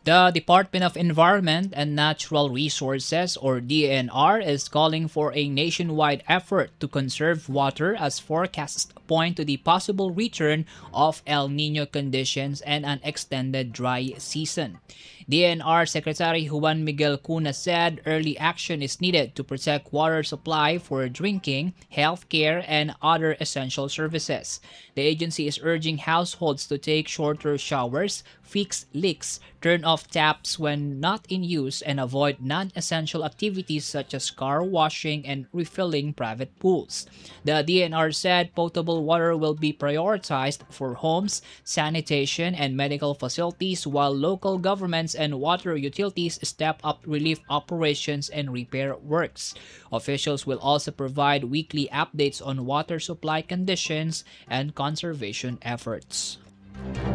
The Department of Environment and Natural Resources, or DNR, is calling for a nationwide effort to conserve water as forecasts point to the possible return of El Nino conditions and an extended dry season. DNR Secretary Juan Miguel Cuna said early action is needed to protect water supply for drinking, healthcare, and other essential services. The agency is urging households to take shorter showers, fix leaks, turn off taps when not in use, and avoid non-essential activities such as car washing and refilling private pools. The DNR said potable water will be prioritized for homes, sanitation, and medical facilities, while local governments and water utilities step up relief operations and repair works. Officials will also provide weekly updates on water supply conditions and conservation efforts.